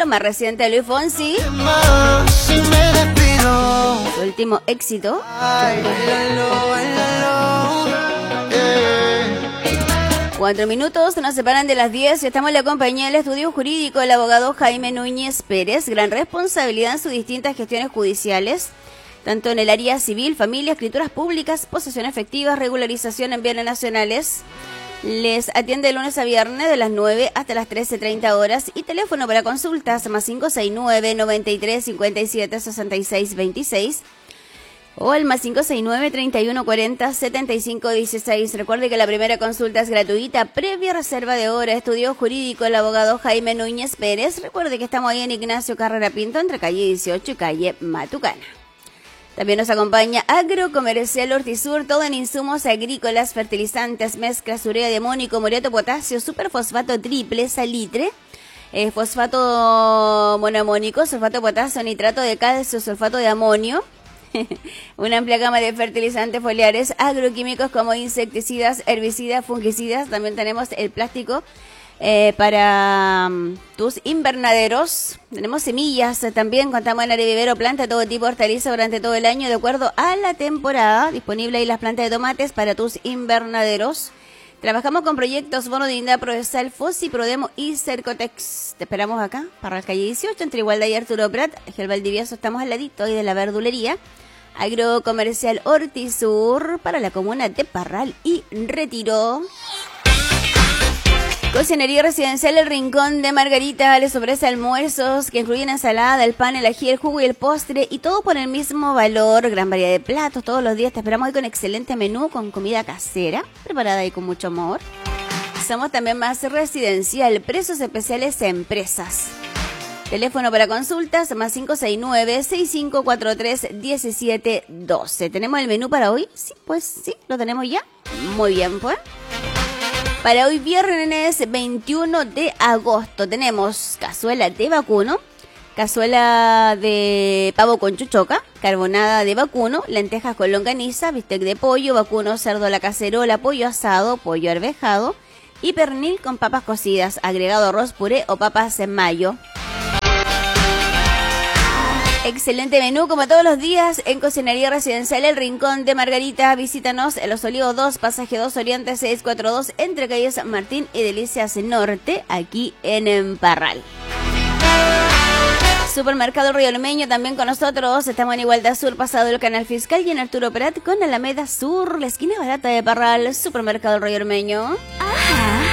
lo más reciente de Luis Fonsi. Su último éxito. 4 minutos nos separan de las 10 y estamos en la compañía del estudio jurídico del abogado Jaime Núñez Pérez. Gran responsabilidad en sus distintas gestiones judiciales, tanto en el área civil, familia, escrituras públicas, posesión efectiva, regularización en bienes nacionales. Les atiende de lunes a viernes de las 9 hasta las 13:30 horas y teléfono para consultas más 569-93-57-66-26 o el más 569-3140-7516. Recuerde que la primera consulta es gratuita, previa reserva de hora. Estudio jurídico el abogado Jaime Núñez Pérez. Recuerde que estamos ahí en Ignacio Carrera Pinto, entre calle 18 y calle Matucana. También nos acompaña Agrocomercial Hortisur, todo en insumos agrícolas, fertilizantes, mezclas, urea de amonio, muriato, potasio, superfosfato triple, salitre, fosfato monoamónico, sulfato de potasio, nitrato de calcio, sulfato de amonio. Una amplia gama de fertilizantes foliares, agroquímicos como insecticidas, herbicidas, fungicidas. También tenemos el plástico para tus invernaderos. Tenemos semillas también, contamos en área de vivero, planta, todo tipo de hortaliza durante todo el año de acuerdo a la temporada. Disponible ahí las plantas de tomates para tus invernaderos. Trabajamos con proyectos Bono de Dignidad, Prodesal, Fossi, Prodemo y Cercotex. Te esperamos acá, para la calle 18, entre Igualdad y Arturo Prat, Gel Valdivieso. Estamos al ladito ahí de la verdulería. Agrocomercial Hortisur para la comuna de Parral y Retiro. Cocinería Residencial El Rincón de Margarita les ofrece almuerzos que incluyen ensalada, el pan, el ají, el jugo y el postre, y todo por el mismo valor. Gran variedad de platos todos los días. Te esperamos hoy con excelente menú, con comida casera, preparada ahí con mucho amor. Somos también más residencial, precios especiales a empresas. Teléfono para consultas, más 569-6543-1712. ¿Tenemos el menú para hoy? Sí, pues sí, lo tenemos ya. Muy bien, pues. Para hoy viernes 21 de agosto tenemos cazuela de vacuno, cazuela de pavo con chuchoca, carbonada de vacuno, lentejas con longaniza, bistec de pollo, vacuno, cerdo a la cacerola, pollo asado, pollo arvejado y pernil con papas cocidas, agregado arroz puré o papas en mayo. Excelente menú como todos los días en Cocinería Residencial El Rincón de Margarita. Visítanos en Los Olivos 2, Pasaje 2 Oriente 642, entre calles San Martín y Delicias Norte, aquí en Parral. Supermercado Río Ormeño también con nosotros. Estamos en Igualdad Sur, pasado el Canal Fiscal, y en Arturo Prat con Alameda Sur, la esquina barata de Parral. Supermercado Río Ormeño. ¡Ajá!